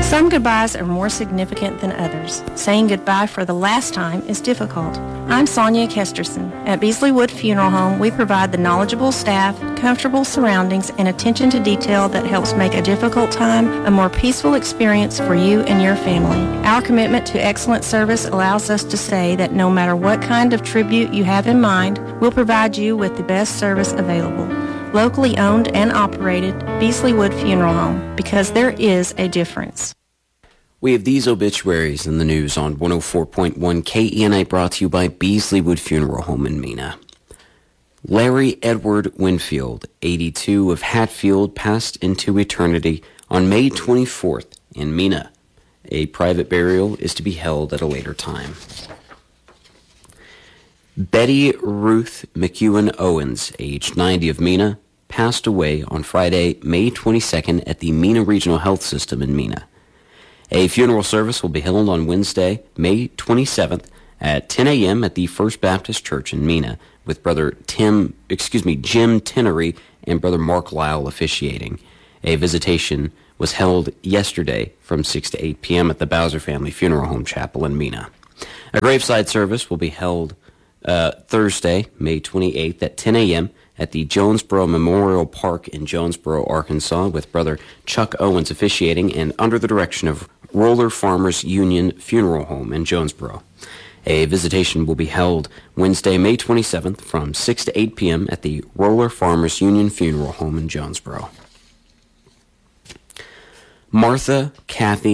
Some goodbyes are more significant than others. Saying goodbye for the last time is difficult. I'm Sonia Kesterson. At Beasley Wood Funeral Home, we provide the knowledgeable staff, comfortable surroundings, and attention to detail that helps make a difficult time a more peaceful experience for you and your family. Our commitment to excellent service allows us to say that no matter what kind of tribute you have in mind, we'll provide you with the best service available. Locally owned and operated, Beasley Wood Funeral Home, because there is a difference. We have these obituaries in the news on 104.1 KENI, brought to you by Beasley Wood Funeral Home in Mena. Larry Edward Winfield, 82, of Hatfield, passed into eternity on May 24th in Mena. A private burial is to be held at a later time. Betty Ruth McEwen Owens, aged 90, of Mena, passed away on Friday, May 22nd at the Mena Regional Health System in Mena. A funeral service will be held on Wednesday, May 27th at 10 a.m. at the First Baptist Church in Mena, with Jim Tinnery and Brother Mark Lyle officiating. A visitation was held yesterday from 6 to 8 p.m. at the Bowser Family Funeral Home Chapel in Mena. A graveside service will be held Thursday, May 28th at 10 a.m. at the Jonesboro Memorial Park in Jonesboro, Arkansas, with Brother Chuck Owens officiating and under the direction of Roller Farmers Union Funeral Home in Jonesboro. A visitation will be held Wednesday, May 27th from 6 to 8 p.m. at the Roller Farmers Union Funeral Home in Jonesboro. Martha Kathy